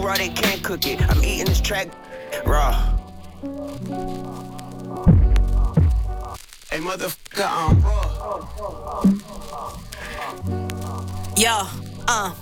raw, they can't cook it. I'm eating this track raw. Hey, motherfucker, I'm raw. Yo,